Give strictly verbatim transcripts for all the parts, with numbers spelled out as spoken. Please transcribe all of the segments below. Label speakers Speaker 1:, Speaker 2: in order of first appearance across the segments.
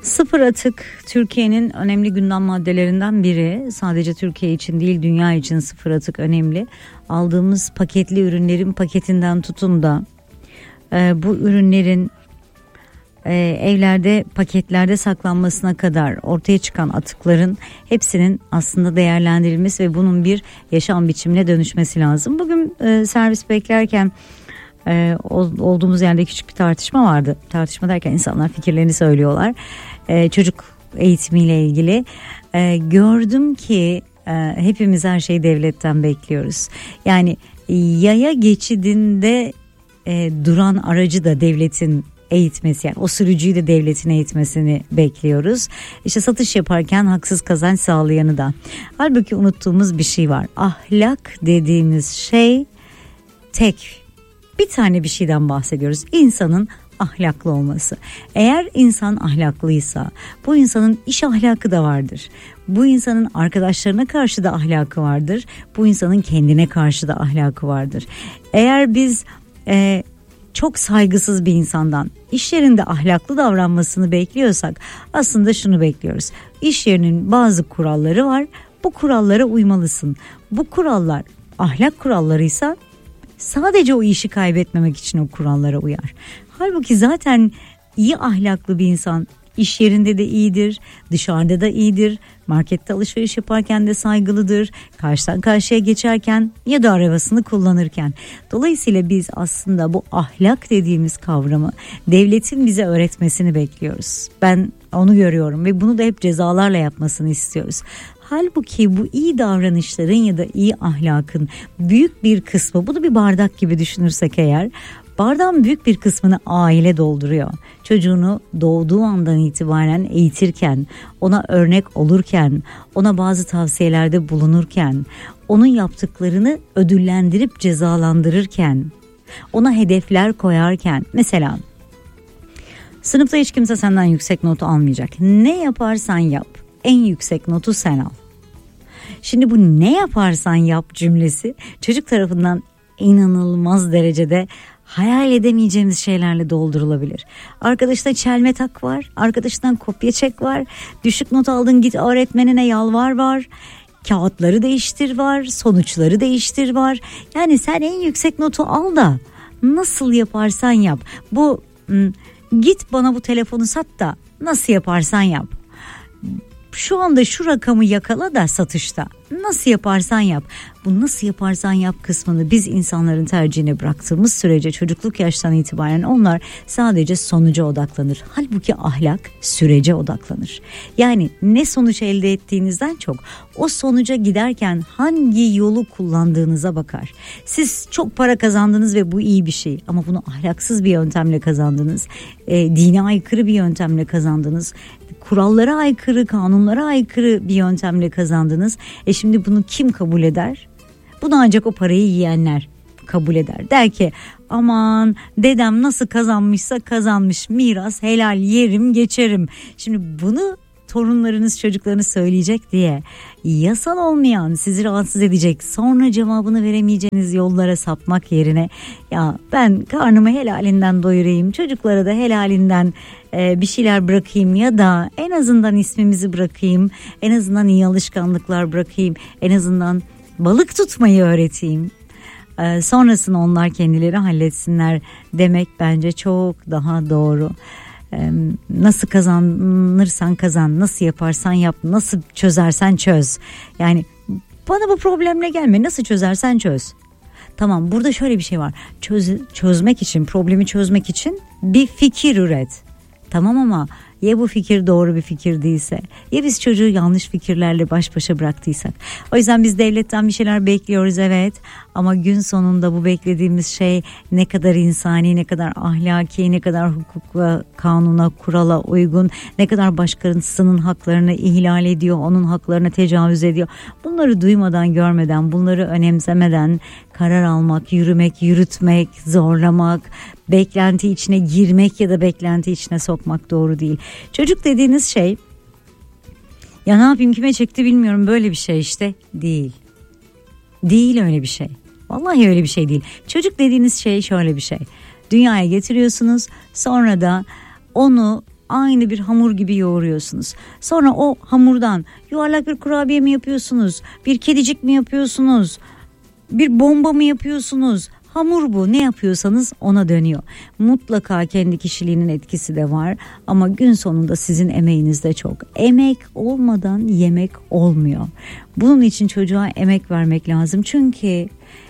Speaker 1: Sıfır atık Türkiye'nin önemli gündem maddelerinden biri. Sadece Türkiye için değil, dünya için sıfır atık önemli. Aldığımız paketli ürünlerin paketinden tutun da e, bu ürünlerin e, evlerde paketlerde saklanmasına kadar ortaya çıkan atıkların hepsinin aslında değerlendirilmesi ve bunun bir yaşam biçimine dönüşmesi lazım. Bugün e, servis beklerken Ee, olduğumuz yerde küçük bir tartışma vardı. Tartışma derken insanlar fikirlerini söylüyorlar. Ee, çocuk eğitimiyle ilgili. Ee, gördüm ki e, hepimiz her şeyi devletten bekliyoruz. Yani yaya geçidinde e, duran aracı da devletin eğitmesi, yani o sürücüyü de devletin eğitmesini bekliyoruz. İşte satış yaparken haksız kazanç sağlayanı da. Halbuki unuttuğumuz bir şey var. Ahlak dediğimiz şey tek bir tane bir şeyden bahsediyoruz. İnsanın ahlaklı olması. Eğer insan ahlaklıysa bu insanın iş ahlakı da vardır. Bu insanın arkadaşlarına karşı da ahlakı vardır. Bu insanın kendine karşı da ahlakı vardır. Eğer biz e, çok saygısız bir insandan iş yerinde ahlaklı davranmasını bekliyorsak aslında şunu bekliyoruz. İş yerinin bazı kuralları var. Bu kurallara uymalısın. Bu kurallar ahlak kurallarıysa sadece o işi kaybetmemek için o kurallara uyar. Halbuki zaten iyi ahlaklı bir insan iş yerinde de iyidir, dışarıda da iyidir, markette alışveriş yaparken de saygılıdır, karşıdan karşıya geçerken ya da arabasını kullanırken. Dolayısıyla biz aslında bu ahlak dediğimiz kavramı devletin bize öğretmesini bekliyoruz. Ben onu görüyorum ve bunu da hep cezalarla yapmasını istiyoruz. Halbuki bu iyi davranışların ya da iyi ahlakın büyük bir kısmı, bunu bir bardak gibi düşünürsek eğer, bardağın büyük bir kısmını aile dolduruyor. Çocuğunu doğduğu andan itibaren eğitirken, ona örnek olurken, ona bazı tavsiyelerde bulunurken, onun yaptıklarını ödüllendirip cezalandırırken, ona hedefler koyarken, mesela sınıfta hiç kimse senden yüksek notu almayacak. Ne yaparsan yap, en yüksek notu sen al. Şimdi bu ne yaparsan yap cümlesi çocuk tarafından inanılmaz derecede hayal edemeyeceğimiz şeylerle doldurulabilir. Arkadaşına çelme tak var, arkadaşından kopya çek var, düşük not aldın git öğretmenine yalvar var, kağıtları değiştir var, sonuçları değiştir var. Yani sen en yüksek notu al da nasıl yaparsan yap. Bu git bana bu telefonu sat da nasıl yaparsan yap. Şu anda şu rakamı yakala da satışta. Nasıl yaparsan yap. Bu nasıl yaparsan yap kısmını biz insanların tercihine bıraktığımız sürece çocukluk yaştan itibaren onlar sadece sonuca odaklanır. Halbuki ahlak sürece odaklanır. Yani ne sonuç elde ettiğinizden çok o sonuca giderken hangi yolu kullandığınıza bakar. Siz çok para kazandınız ve bu iyi bir şey ama bunu ahlaksız bir yöntemle kazandınız. E, dine aykırı bir yöntemle kazandınız. Kurallara aykırı, kanunlara aykırı bir yöntemle kazandınız. E şimdi bunu kim kabul eder? Bunu ancak o parayı yiyenler kabul eder. Der ki aman dedem nasıl kazanmışsa kazanmış, miras helal yerim geçerim. Şimdi bunu torunlarınız, çocuklarınız söyleyecek diye yasal olmayan, sizi rahatsız edecek, sonra cevabını veremeyeceğiniz yollara sapmak yerine ya ben karnımı helalinden doyurayım, çocuklara da helalinden e, bir şeyler bırakayım ya da en azından ismimizi bırakayım, en azından iyi alışkanlıklar bırakayım, en azından balık tutmayı öğreteyim. E, sonrasını onlar kendileri halletsinler demek bence çok daha doğru. Nasıl kazanırsan kazan, nasıl yaparsan yap, nasıl çözersen çöz. Yani bana bu problemle gelme, nasıl çözersen çöz. Tamam, burada şöyle bir şey var. Çöz, çözmek için, problemi çözmek için bir fikir üret. Tamam ama ya bu fikir doğru bir fikir değilse, ya biz çocuğu yanlış fikirlerle baş başa bıraktıysak. O yüzden biz devletten bir şeyler bekliyoruz, evet, ama gün sonunda bu beklediğimiz şey ne kadar insani, ne kadar ahlaki, ne kadar hukuka, kanuna, kurala uygun, ne kadar başkasının haklarını ihlal ediyor, onun haklarına tecavüz ediyor. Bunları duymadan, görmeden, bunları önemsemeden karar almak, yürümek, yürütmek, zorlamak, beklenti içine girmek ya da beklenti içine sokmak doğru değil. Çocuk dediğiniz şey, ya ne yapayım kime çekti bilmiyorum, böyle bir şey işte değil. Değil öyle bir şey. Vallahi öyle bir şey değil. Çocuk dediğiniz şey şöyle bir şey. Dünyaya getiriyorsunuz, sonra da onu aynı bir hamur gibi yoğuruyorsunuz. Sonra o hamurdan yuvarlak bir kurabiye mi yapıyorsunuz? Bir kedicik mi yapıyorsunuz? Bir bomba mı yapıyorsunuz? Hamur bu, ne yapıyorsanız ona dönüyor. Mutlaka kendi kişiliğinin etkisi de var ama gün sonunda sizin emeğiniz de çok. Emek olmadan yemek olmuyor. Bunun için çocuğa emek vermek lazım. Çünkü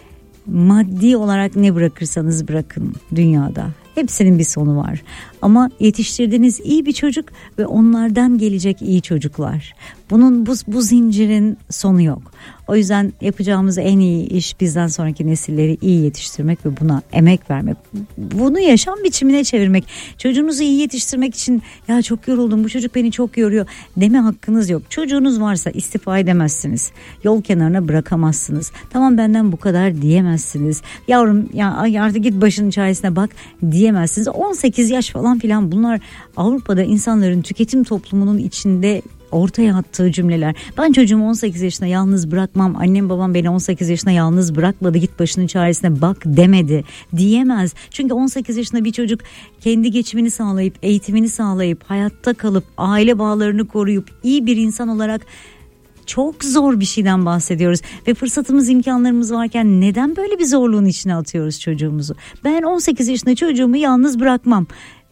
Speaker 1: maddi olarak ne bırakırsanız bırakın dünyada, hepsinin bir sonu var. Ama yetiştirdiğiniz iyi bir çocuk ve onlardan gelecek iyi çocuklar. Bunun bu, bu zincirin sonu yok. O yüzden yapacağımız en iyi iş bizden sonraki nesilleri iyi yetiştirmek ve buna emek vermek. Bunu yaşam biçimine çevirmek. Çocuğunuzu iyi yetiştirmek için ya çok yoruldum, bu çocuk beni çok yoruyor deme hakkınız yok. Çocuğunuz varsa istifa edemezsiniz. Yol kenarına bırakamazsınız. Tamam benden bu kadar diyemezsiniz. Yavrum ya artık git başının çaresine bak diyemezsiniz. on sekiz yaş falan filan, bunlar Avrupa'da insanların tüketim toplumunun içinde ortaya attığı cümleler. Ben çocuğumu on sekiz yaşına yalnız bırakmam, annem babam beni on sekiz yaşına yalnız bırakmadı, git başının çaresine bak demedi diyemez. Çünkü on sekiz yaşında bir çocuk kendi geçimini sağlayıp, eğitimini sağlayıp, hayatta kalıp, aile bağlarını koruyup iyi bir insan olarak, çok zor bir şeyden bahsediyoruz ve fırsatımız, imkanlarımız varken neden böyle bir zorluğun içine atıyoruz çocuğumuzu? Ben on sekiz yaşında çocuğumu yalnız bırakmam.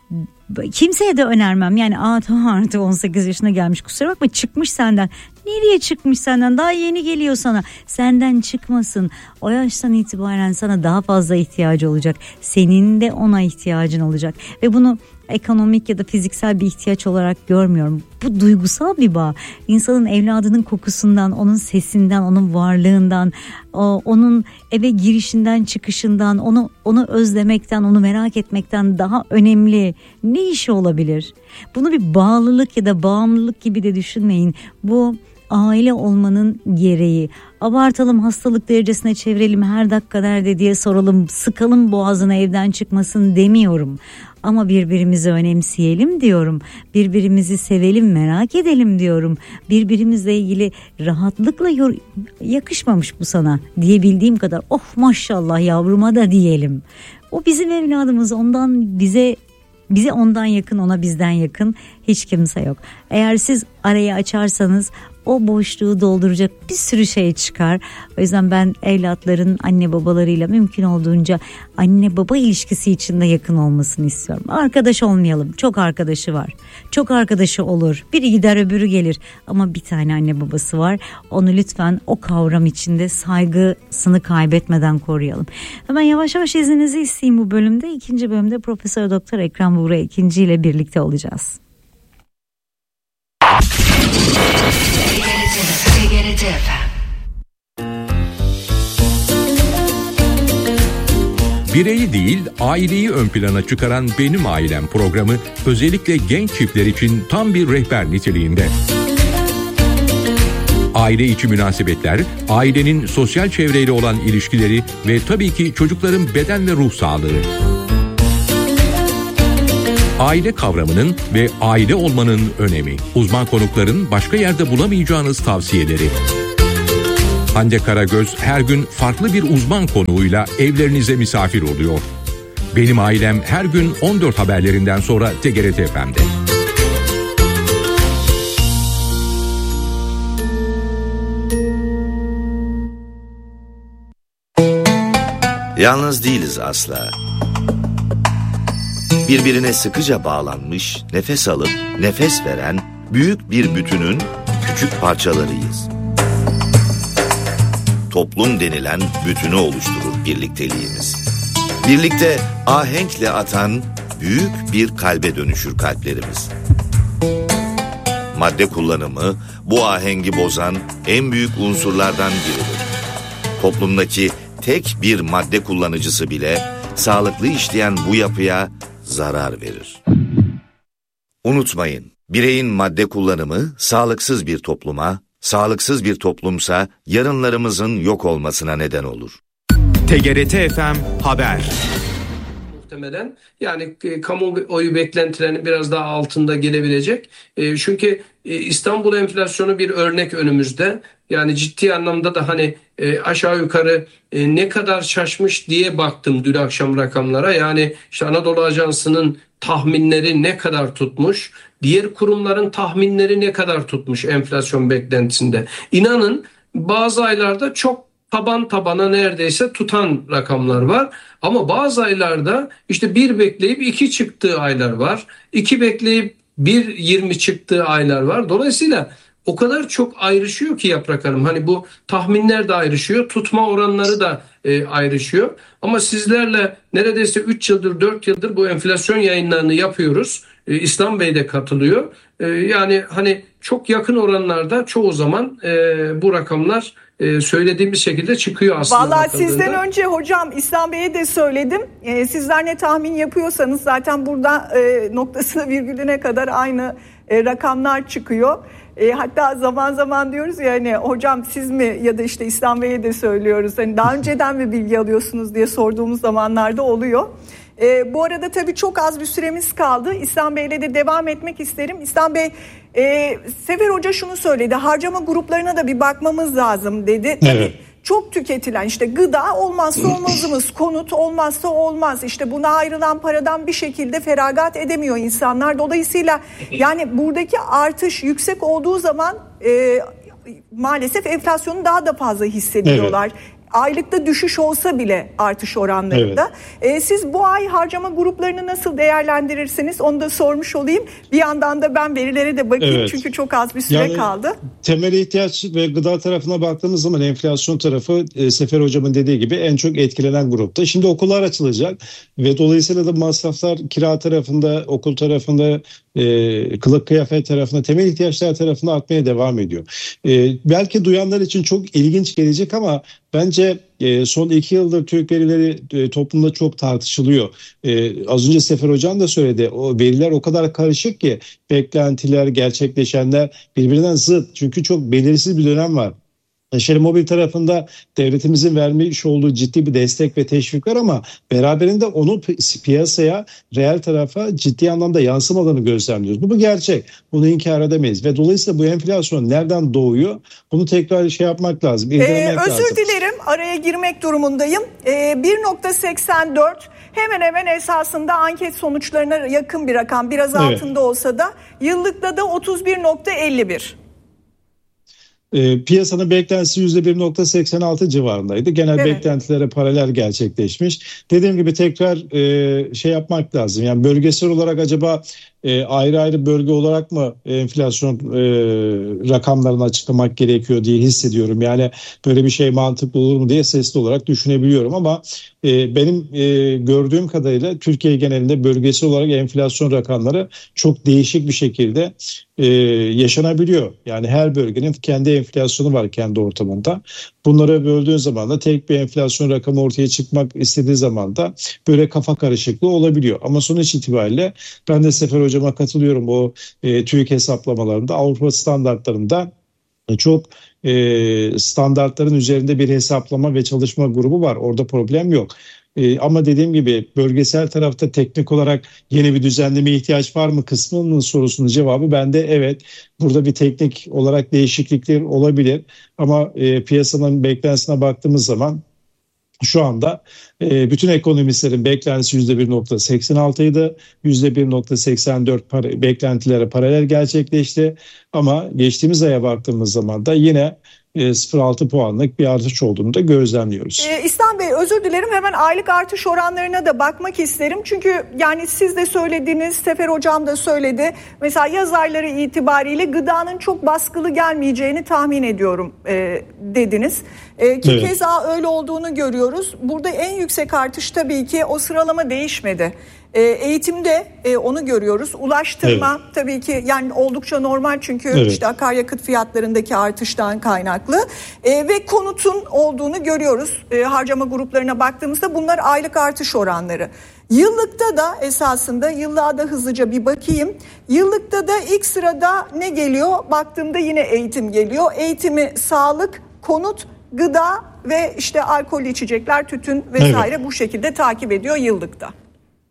Speaker 1: Kimseye de önermem. Yani aa tamam artık on sekiz yaşına gelmiş, kusura bakma çıkmış senden. Nereye çıkmış senden? Daha yeni geliyor sana. Senden çıkmasın. O yaştan itibaren sana daha fazla ihtiyacı olacak. Senin de ona ihtiyacın olacak. Ve bunu ekonomik ya da fiziksel bir ihtiyaç olarak görmüyorum. Bu duygusal bir bağ. İnsanın evladının kokusundan, onun sesinden, onun varlığından, onun eve girişinden, çıkışından, onu onu özlemekten, onu merak etmekten daha önemli ne işi olabilir? Bunu bir bağlılık ya da bağımlılık gibi de düşünmeyin. Bu aile olmanın gereği. Abartalım, hastalık derecesine çevirelim, her dakika nerede diye soralım, sıkalım boğazına evden çıkmasın demiyorum. Ama birbirimizi önemseyelim diyorum. Birbirimizi sevelim, merak edelim diyorum. Birbirimizle ilgili rahatlıkla yor- yakışmamış bu sana diyebildiğim kadar oh maşallah yavruma da diyelim. O bizim evladımız, ondan bize bize ondan yakın, ona bizden yakın hiç kimse yok. Eğer siz arayı açarsanız o boşluğu dolduracak bir sürü şey çıkar. O yüzden ben evlatların anne babalarıyla mümkün olduğunca anne baba ilişkisi içinde yakın olmasını istiyorum. Arkadaş olmayalım. Çok arkadaşı var. Çok arkadaşı olur. Biri gider öbürü gelir. Ama bir tane anne babası var. Onu lütfen o kavram içinde saygısını kaybetmeden koruyalım. Hemen yavaş yavaş izninizi isteyeyim bu bölümde. İkinci bölümde Profesör Doktor Ekrem Buğra ikinci ile birlikte olacağız.
Speaker 2: Bireyi değil, aileyi ön plana çıkaran Benim Ailem programı özellikle genç çiftler için tam bir rehber niteliğinde. Aile içi münasebetler, ailenin sosyal çevreyle olan ilişkileri ve tabii ki çocukların beden ve ruh sağlığı. Aile kavramının ve aile olmanın önemi. Uzman konukların başka yerde bulamayacağınız tavsiyeleri. Hande Karagöz her gün farklı bir uzman konuğuyla evlerinize misafir oluyor. Benim Ailem her gün on dört haberlerinden sonra T G R T F M'de.
Speaker 3: Yalnız değiliz asla. Birbirine sıkıca bağlanmış, nefes alıp nefes veren büyük bir bütünün küçük parçalarıyız. Toplum denilen bütünü oluşturur birlikteliğimiz. Birlikte ahenkle atan büyük bir kalbe dönüşür kalplerimiz. Madde kullanımı bu ahengi bozan en büyük unsurlardan biridir. Toplumdaki tek bir madde kullanıcısı bile sağlıklı işleyen bu yapıya zarar verir. Unutmayın, bireyin madde kullanımı sağlıksız bir topluma, sağlıksız bir toplumsa yarınlarımızın yok olmasına neden olur.
Speaker 4: T G R T F M Haber. beklemeden, yani e, kamuoyu beklentilerinin biraz daha altında gelebilecek. E, çünkü e, İstanbul enflasyonu bir örnek önümüzde. Yani ciddi anlamda da hani e, aşağı yukarı e, ne kadar şaşmış diye baktım dün akşam rakamlara. Yani işte Anadolu Ajansı'nın tahminleri ne kadar tutmuş, diğer kurumların tahminleri ne kadar tutmuş enflasyon beklentisinde. İnanın bazı aylarda çok taban tabana neredeyse tutan rakamlar var. Ama bazı aylarda işte bir bekleyip iki çıktığı aylar var. iki bekleyip bir yirmi çıktığı aylar var. Dolayısıyla o kadar çok ayrışıyor ki Yaprak Hanım. Hani bu tahminler de ayrışıyor, tutma oranları da e, ayrışıyor. Ama sizlerle neredeyse üç yıldır, dört yıldır bu enflasyon yayınlarını yapıyoruz. E, İslam Bey de katılıyor. E, yani hani çok yakın oranlarda çoğu zaman e, bu rakamlar e, söylediğimiz şekilde çıkıyor aslında.
Speaker 5: Vallahi sizden önce hocam İslam Bey'e de söyledim. E, sizler ne tahmin yapıyorsanız zaten burada e, noktasına virgülüne kadar aynı e, rakamlar çıkıyor. E, hatta zaman zaman diyoruz ya hani hocam siz mi ya da işte İslam Bey'e de söylüyoruz. Hani daha önceden mi bilgi alıyorsunuz diye sorduğumuz zamanlarda oluyor. E, bu arada tabii çok az bir süremiz kaldı. İslam Bey'le de devam etmek isterim. İslam Bey, e, Sefer Hoca şunu söyledi. Harcama gruplarına da bir bakmamız lazım dedi.
Speaker 6: Evet.
Speaker 5: Çok tüketilen işte gıda olmazsa olmazımız, konut olmazsa olmaz. İşte buna ayrılan paradan bir şekilde feragat edemiyor insanlar. Dolayısıyla yani buradaki artış yüksek olduğu zaman e, maalesef enflasyonu daha da fazla hissediyorlar. Evet. Aylıkta düşüş olsa bile artış oranlarında. Evet. Ee, siz bu ay harcama gruplarını nasıl değerlendirirsiniz onu da sormuş olayım. Bir yandan da ben verilere de bakayım evet. Çünkü çok az bir süre yani, kaldı.
Speaker 6: Temel ihtiyaç ve gıda tarafına baktığımız zaman enflasyon tarafı e, Sefer Hocam'ın dediği gibi en çok etkilenen grupta. Şimdi okullar açılacak ve dolayısıyla da masraflar kira tarafında, okul tarafında, e, kılık kıyafet tarafında, temel ihtiyaçlar tarafında artmaya devam ediyor. E, belki duyanlar için çok ilginç gelecek ama bence e, son iki yıldır TÜİK verileri e, toplumda çok tartışılıyor. E, az önce Sefer Hocam da söyledi. O veriler o kadar karışık ki beklentiler, gerçekleşenler birbirinden zıt. Çünkü çok belirsiz bir dönem var. Şehir mobil tarafında devletimizin vermiş olduğu ciddi bir destek ve teşvik var ama beraberinde onu piyasaya, reel tarafa ciddi anlamda yansımadığını gözlemliyoruz. Bu, bu gerçek. Bunu inkar edemeyiz. Ve dolayısıyla bu enflasyon nereden doğuyor? Bunu tekrar şey yapmak lazım.
Speaker 5: Ee, özür lazım. dilerim. Araya girmek durumundayım. Ee, bir virgül seksen dört hemen hemen esasında anket sonuçlarına yakın bir rakam. Biraz evet. altında olsa da yıllıkta da otuz bir virgül elli bir.
Speaker 6: E, piyasanın beklentisi yüzde bir virgül seksen altı civarındaydı. Genel evet. beklentilere paralel gerçekleşmiş. Dediğim gibi tekrar e, şey yapmak lazım. Yani bölgesel olarak acaba e, ayrı ayrı bölge olarak mı enflasyon e, rakamlarını açıklamak gerekiyor diye hissediyorum. Yani böyle bir şey mantıklı olur mu diye sesli olarak düşünebiliyorum ama e, benim e, gördüğüm kadarıyla Türkiye genelinde bölgesel olarak enflasyon rakamları çok değişik bir şekilde e, yaşanabiliyor. Yani her bölgenin kendi enflasyonu var kendi ortamında. Bunları böldüğün zaman da tek bir enflasyon rakamı ortaya çıkmak istediği zaman da böyle kafa karışıklığı olabiliyor. Ama sonuç itibariyle ben de Sefer Hocam'a katılıyorum. O e, TÜİK hesaplamalarında Avrupa standartlarında çok e, standartların üzerinde bir hesaplama ve çalışma grubu var. Orada problem yok. Ee, ama dediğim gibi bölgesel tarafta teknik olarak yeni bir düzenlemeye ihtiyaç var mı kısmının sorusunun cevabı bende evet. Burada bir teknik olarak değişiklikler olabilir ama e, piyasanın beklentisine baktığımız zaman şu anda e, bütün ekonomistlerin beklentisi yüzde bir virgül seksen altı idi. yüzde bir virgül seksen dört para, beklentilere paralel gerçekleşti. Ama geçtiğimiz aya baktığımız zaman da yine sıfır virgül altı puanlık bir artış olduğunu da gözlemliyoruz.
Speaker 5: Ee, İhsan Bey özür dilerim hemen aylık artış oranlarına da bakmak isterim. Çünkü yani siz de söylediğiniz, Sefer Hocam da söyledi. Mesela yaz ayları itibariyle gıdanın çok baskılı gelmeyeceğini tahmin ediyorum e, dediniz. E, ki evet. Keza öyle olduğunu görüyoruz. Burada en yüksek artış tabii ki o sıralama değişmedi. E, eğitimde e, onu görüyoruz. Ulaştırma evet. tabii ki yani oldukça normal çünkü evet. işte akaryakıt fiyatlarındaki artıştan kaynaklı e, ve konutun olduğunu görüyoruz. E, harcama gruplarına baktığımızda bunlar aylık artış oranları. Yıllıkta da esasında yıllığa da hızlıca bir bakayım. Yıllıkta da ilk sırada ne geliyor? Baktığımda yine eğitim geliyor. Eğitimi, sağlık, konut, gıda ve işte alkollü içecekler, tütün vesaire evet. bu şekilde takip ediyor yıllıkta.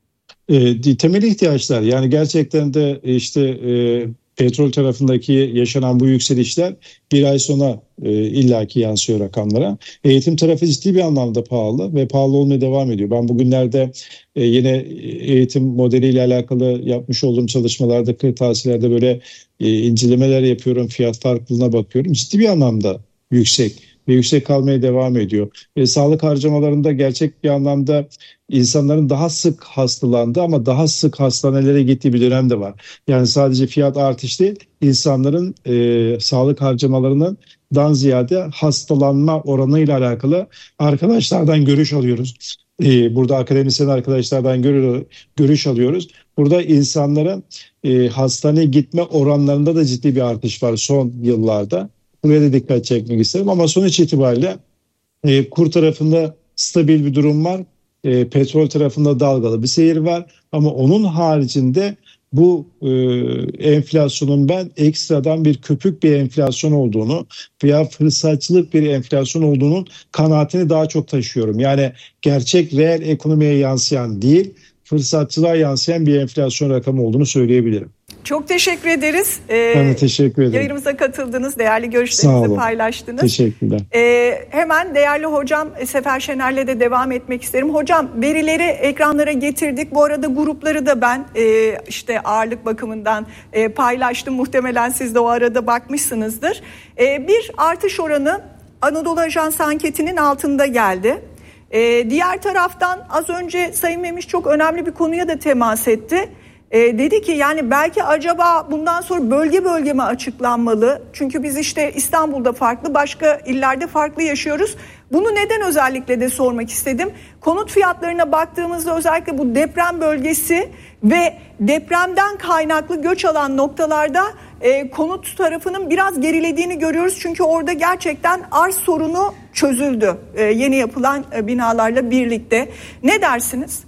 Speaker 6: E, temel ihtiyaçlar, yani gerçekten de işte e, petrol tarafındaki yaşanan bu yükselişler bir ay sonra e, illaki yansıyor rakamlara. Eğitim tarafı ciddi bir anlamda pahalı ve pahalı olmaya devam ediyor. Ben bugünlerde e, yine eğitim modeliyle alakalı yapmış olduğum çalışmalarda, kırtasiyelerde böyle e, incelemeler yapıyorum, fiyat farklılığına bakıyorum. Ciddi bir anlamda yüksek ve yüksek kalmaya devam ediyor. E, sağlık harcamalarında gerçek bir anlamda insanların daha sık hastalandığı ama daha sık hastanelere gittiği bir dönem de var. Yani sadece fiyat artış değil, insanların e, sağlık harcamalarının dan ziyade hastalanma oranıyla alakalı arkadaşlardan görüş alıyoruz. Ee, burada akademisyen arkadaşlardan görü, görüş alıyoruz. Burada insanların e, hastaneye gitme oranlarında da ciddi bir artış var son yıllarda. Buraya da dikkat çekmek isterim ama sonuç itibariyle e, kur tarafında stabil bir durum var. E, petrol tarafında dalgalı bir seyir var ama onun haricinde bu e, enflasyonun ben ekstradan bir köpük bir enflasyon olduğunu veya fırsatçılık bir enflasyon olduğunun kanaatini daha çok taşıyorum. Yani gerçek reel ekonomiye yansıyan değil, fırsatçılığa yansıyan bir enflasyon rakamı olduğunu söyleyebilirim.
Speaker 5: Çok teşekkür ederiz. Ee,
Speaker 6: ben de teşekkür ederim.
Speaker 5: Yayınımıza katıldınız, değerli görüşlerinizi paylaştınız.
Speaker 6: Teşekkürler.
Speaker 5: Ee, hemen değerli hocam Sefer Şener'le de devam etmek isterim. Hocam, verileri ekranlara getirdik. Bu arada grupları da ben e, işte ağırlık bakımından e, paylaştım. Muhtemelen siz de o arada bakmışsınızdır. E, bir artış oranı Anadolu Ajansı anketinin altında geldi. E, diğer taraftan az önce Sayın Memiş çok önemli bir konuya da temas etti. E, dedi ki yani belki acaba bundan sonra bölge bölge mi açıklanmalı? Çünkü biz işte İstanbul'da farklı, başka illerde farklı yaşıyoruz. Bunu neden özellikle de sormak istedim. Konut fiyatlarına baktığımızda özellikle bu deprem bölgesi ve depremden kaynaklı göç alan noktalarda e, konut tarafının biraz gerilediğini görüyoruz. Çünkü orada gerçekten arz sorunu çözüldü e, yeni yapılan e, binalarla birlikte. Ne dersiniz?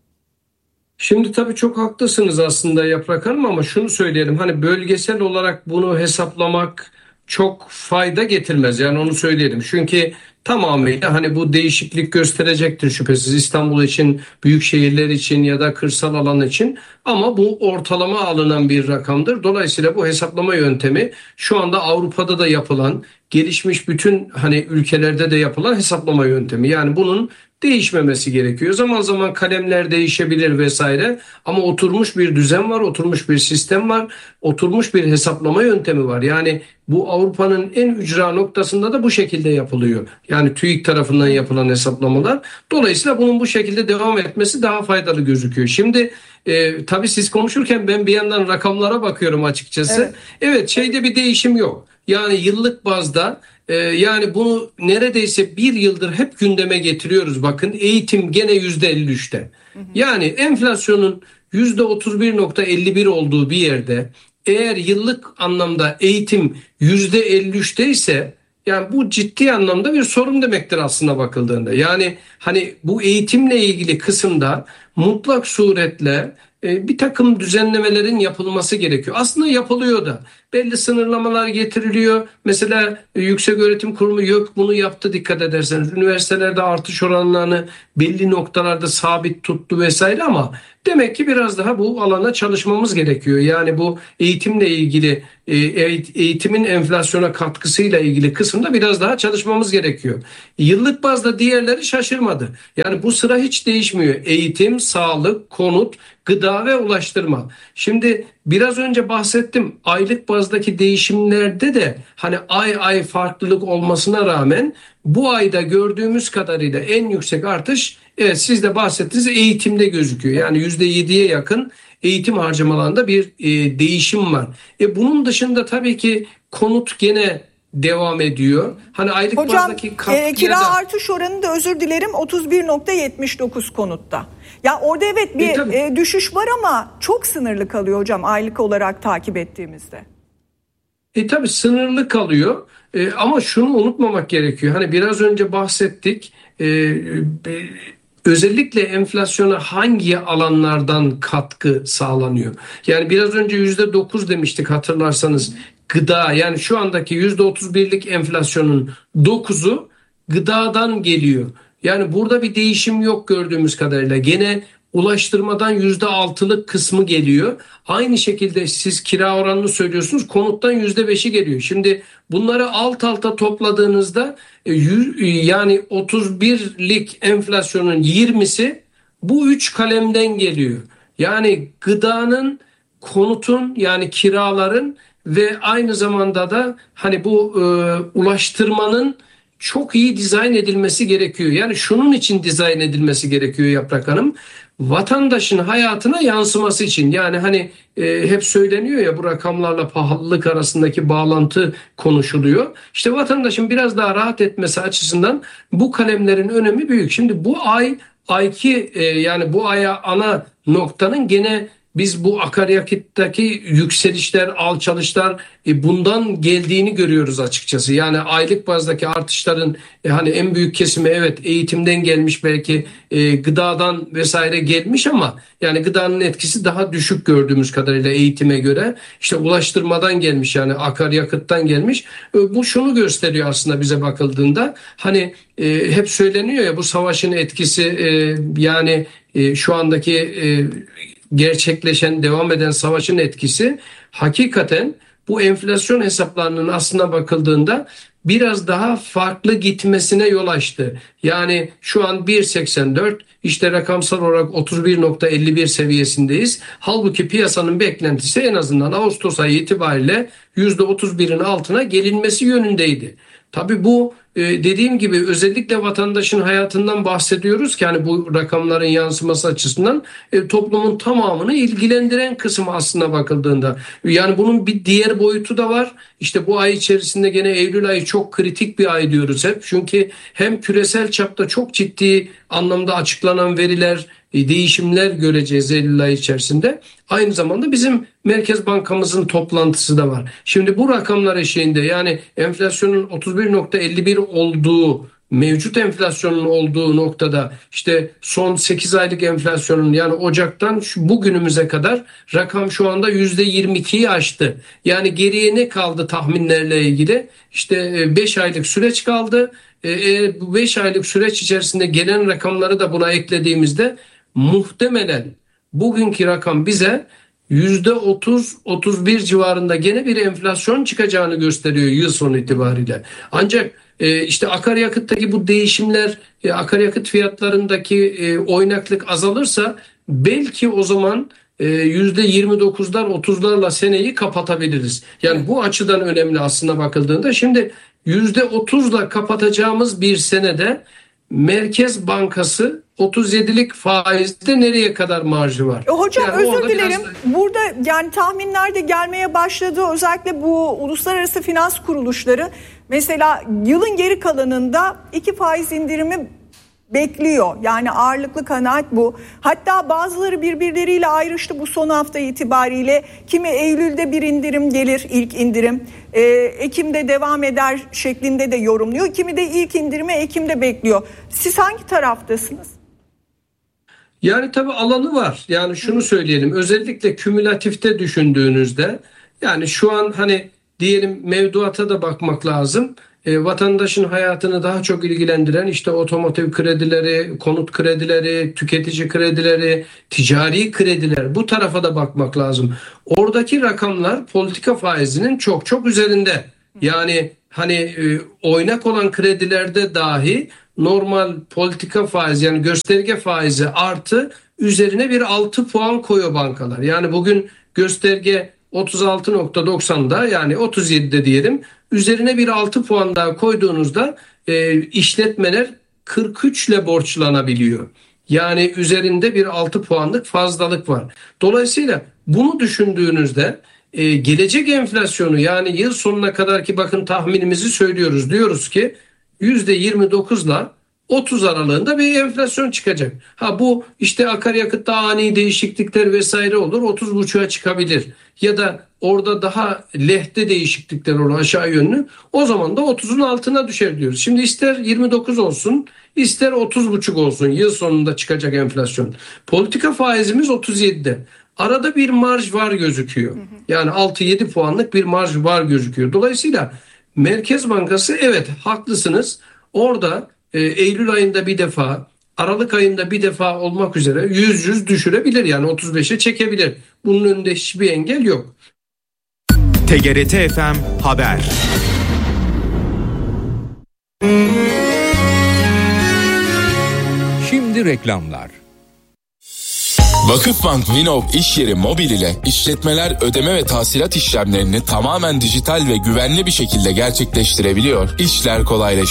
Speaker 4: Şimdi tabii çok haklısınız aslında Yaprak Hanım ama şunu söyleyelim, hani bölgesel olarak bunu hesaplamak çok fayda getirmez, yani onu söyleyelim. Çünkü tamamıyla hani bu değişiklik gösterecektir şüphesiz İstanbul için, büyük şehirler için ya da kırsal alan için, ama bu ortalama alınan bir rakamdır. Dolayısıyla bu hesaplama yöntemi şu anda Avrupa'da da yapılan, gelişmiş bütün hani ülkelerde de yapılan hesaplama yöntemi. Yani bunun değişmemesi gerekiyor. Zaman zaman kalemler değişebilir vesaire ama oturmuş bir düzen var, oturmuş bir sistem var, oturmuş bir hesaplama yöntemi var. Yani bu Avrupa'nın en ücra noktasında da bu şekilde yapılıyor. Yani TÜİK tarafından yapılan hesaplamalar. Dolayısıyla bunun bu şekilde devam etmesi daha faydalı gözüküyor. Şimdi e, tabii siz konuşurken ben bir yandan rakamlara bakıyorum açıkçası. Evet, evet şeyde bir değişim yok. Yani yıllık bazda e, yani bunu neredeyse bir yıldır hep gündeme getiriyoruz. Bakın eğitim gene yüzde elli üçte. Yani enflasyonun yüzde otuz bir nokta elli bir olduğu bir yerde eğer yıllık anlamda eğitim yüzde elli üçte ise yani bu ciddi anlamda bir sorun demektir aslında bakıldığında. Yani hani bu eğitimle ilgili kısımda mutlak suretle e, bir takım düzenlemelerin yapılması gerekiyor. Aslında yapılıyor da. Belli sınırlamalar getiriliyor. Mesela e, Yükseköğretim Kurumu yok bunu yaptı, dikkat ederseniz. Üniversitelerde artış oranlarını belli noktalarda sabit tuttu vesaire, ama demek ki biraz daha bu alana çalışmamız gerekiyor. Yani bu eğitimle ilgili, e, eğitimin enflasyona katkısıyla ilgili kısımda biraz daha çalışmamız gerekiyor. Yıllık bazda diğerleri şaşırmadı. Yani bu sıra hiç değişmiyor. Eğitim, sağlık, konut, gıda ve ulaştırma. Şimdi biraz önce bahsettim, aylık bazdaki değişimlerde de hani ay ay farklılık olmasına rağmen bu ayda gördüğümüz kadarıyla en yüksek artış, evet siz de bahsettiniz, eğitimde gözüküyor. Yani yüzde yediye yakın eğitim harcamalarında bir e, değişim var. E bunun dışında tabii ki konut gene devam ediyor. Hani aylık
Speaker 5: Hocam,
Speaker 4: bazdaki katkıya
Speaker 5: e, kira
Speaker 4: da...
Speaker 5: artış oranı da özür dilerim otuz bir nokta yetmiş dokuz konutta. Ya orada evet bir e, e, düşüş var ama çok sınırlı kalıyor hocam aylık olarak takip ettiğimizde.
Speaker 4: E tabii sınırlı kalıyor e, ama şunu unutmamak gerekiyor. Hani biraz önce bahsettik. E, e, özellikle enflasyona hangi alanlardan katkı sağlanıyor? Yani biraz önce yüzde dokuz demiştik hatırlarsanız. Gıda, yani şu andaki yüzde otuz birlik enflasyonun dokuzu gıdadan geliyor. Yani burada bir değişim yok gördüğümüz kadarıyla. Gene ulaştırmadan yüzde altılık kısmı geliyor. Aynı şekilde siz kira oranını söylüyorsunuz, konuttan yüzde beşi geliyor. Şimdi bunları alt alta topladığınızda yani otuz birlik enflasyonun yirmisi bu üç kalemden geliyor. Yani gıdanın, konutun yani kiraların ve aynı zamanda da hani bu e, ulaştırmanın çok iyi dizayn edilmesi gerekiyor. Yani şunun için dizayn edilmesi gerekiyor Yaprak Hanım. Vatandaşın hayatına yansıması için. Yani hani e, hep söyleniyor ya, bu rakamlarla pahalılık arasındaki bağlantı konuşuluyor. İşte vatandaşın biraz daha rahat etmesi açısından bu kalemlerin önemi büyük. Şimdi bu ay ayki e, yani bu aya ana noktanın gene biz bu akaryakıttaki yükselişler, alçalışlar e, bundan geldiğini görüyoruz açıkçası. Yani aylık bazdaki artışların e, hani en büyük kesimi evet eğitimden gelmiş, belki e, gıdadan vesaire gelmiş ama yani gıdanın etkisi daha düşük gördüğümüz kadarıyla eğitime göre. İşte ulaştırmadan gelmiş, yani akaryakıttan gelmiş. E, bu şunu gösteriyor aslında bize bakıldığında. Hani e, hep söyleniyor ya, bu savaşın etkisi e, yani e, şu andaki e, gerçekleşen, devam eden savaşın etkisi hakikaten bu enflasyon hesaplarının aslına bakıldığında biraz daha farklı gitmesine yol açtı. Yani şu an bir virgül seksen dört, işte rakamsal olarak otuz bir virgül elli bir seviyesindeyiz. Halbuki piyasanın beklentisi en azından Ağustos ayı itibariyle yüzde otuz birin altına gelinmesi yönündeydi. Tabii bu dediğim gibi özellikle vatandaşın hayatından bahsediyoruz ki hani bu rakamların yansıması açısından e, toplumun tamamını ilgilendiren kısım aslına bakıldığında. Yani bunun bir diğer boyutu da var. İşte bu ay içerisinde gene Eylül ayı çok kritik bir ay diyoruz hep. Çünkü hem küresel çapta çok ciddi anlamda açıklanan veriler, değişimler göreceğiz Eylül ayı içerisinde. Aynı zamanda bizim Merkez Bankamızın toplantısı da var. Şimdi bu rakamlar eşiğinde, yani enflasyonun otuz bir virgül elli bir olduğu, mevcut enflasyonun olduğu noktada işte son sekiz aylık enflasyonun, yani Ocak'tan şu bugünümüze kadar rakam şu anda yüzde yirmi ikiyi aştı. Yani geriye ne kaldı tahminlerle ilgili? İşte beş aylık süreç kaldı. Eğer bu beş aylık süreç içerisinde gelen rakamları da buna eklediğimizde muhtemelen bugünkü rakam bize yüzde otuz otuz bir civarında gene bir enflasyon çıkacağını gösteriyor yıl sonu itibariyle. Ancak e, işte akaryakıttaki bu değişimler, e, akaryakıt fiyatlarındaki e, oynaklık azalırsa belki o zaman e, yüzde yirmi dokuzlar otuzlarla seneyi kapatabiliriz. Yani bu açıdan önemli aslında bakıldığında. Şimdi yüzde otuzla kapatacağımız bir senede Merkez Bankası otuz yedilik faizde nereye kadar marjı var?
Speaker 5: E hocam
Speaker 4: yani
Speaker 5: özür dilerim.
Speaker 4: Biraz...
Speaker 5: Burada yani tahminler de gelmeye başladı. Özellikle bu uluslararası finans kuruluşları mesela yılın geri kalanında iki faiz indirimi bekliyor. Yani ağırlıklı kanaat bu. Hatta bazıları birbirleriyle ayrıştı bu son hafta itibariyle. Kimi Eylül'de bir indirim gelir, ilk indirim. Ee, Ekim'de devam eder şeklinde de yorumluyor. Kimi de ilk indirimi Ekim'de bekliyor. Siz hangi taraftasınız?
Speaker 4: Yani tabii alanı var. Yani şunu söyleyelim. Özellikle kümülatifte düşündüğünüzde, yani şu an hani diyelim mevduata da bakmak lazım. E, vatandaşın hayatını daha çok ilgilendiren işte otomotiv kredileri, konut kredileri, tüketici kredileri, ticari krediler, bu tarafa da bakmak lazım. Oradaki rakamlar politika faizinin çok çok üzerinde. Yani hani e, oynak olan kredilerde dahi normal politika faizi, yani gösterge faizi artı üzerine bir altı puan koyuyor bankalar. Yani bugün gösterge otuz altı nokta doksanda, yani otuz yedide diyelim, üzerine bir altı puan daha koyduğunuzda e, işletmeler kırk üç ile borçlanabiliyor. Yani üzerinde bir altı puanlık fazlalık var. Dolayısıyla bunu düşündüğünüzde e, gelecek enflasyonu, yani yıl sonuna kadar ki bakın tahminimizi söylüyoruz. Diyoruz ki yüzde yirmi dokuzla otuz aralığında bir enflasyon çıkacak. Ha bu işte akaryakıtta ani değişiklikler vesaire olur, otuz buçuğa çıkabilir. Ya da orada daha lehte değişiklikler olur aşağı yönlü. O zaman da otuzun altına düşer diyoruz. Şimdi ister yirmi dokuz olsun, ister otuz buçuk olsun yıl sonunda çıkacak enflasyon. Politika faizimiz otuz yedide. Arada bir marj var gözüküyor. Yani altı yedi puanlık bir marj var gözüküyor. Dolayısıyla Merkez Bankası, evet haklısınız, orada e, Eylül ayında bir defa Aralık ayında bir defa olmak üzere yüz yüz düşürebilir, yani otuz beşe çekebilir. Bunun önünde hiçbir engel yok.
Speaker 7: T G R T F M Haber.
Speaker 2: Şimdi reklamlar.
Speaker 8: Vakıfbank Vinov iş yeri mobil ile işletmeler ödeme ve tahsilat işlemlerini tamamen dijital ve güvenli bir şekilde gerçekleştirebiliyor, işler kolaylaşıyor.